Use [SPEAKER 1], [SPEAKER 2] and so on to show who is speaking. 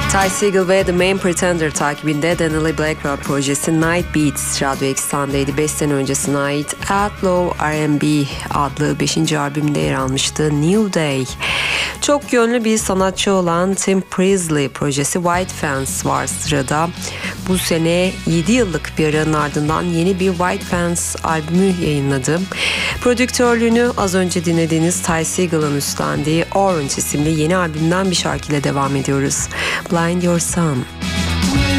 [SPEAKER 1] Ty Segall ve The Main Pretender takibinde Danielle Blackwell projesi Night Beats Radyo Eksen'deydi. 5 sene öncesine ait Outlaw R&B adlı 5. albümde yer almıştı New Day. Çok yönlü bir sanatçı olan Tim Priestley projesi White Fence var sırada. Bu sene 7 yıllık bir aranın ardından yeni bir White Fence albümü yayınladı. Prodüktörlüğünü az önce dinlediğiniz Ty Segall'ın üstlendiği Orange isimli yeni albümden bir şarkıyla devam ediyoruz. Blind Your Son.